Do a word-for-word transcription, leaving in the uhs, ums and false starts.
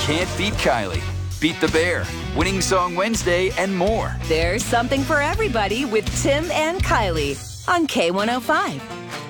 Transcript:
can't beat Kylie. Beat the Bear, Winning Song Wednesday, and more. There's something for everybody with Tim and Kylie on K one oh five.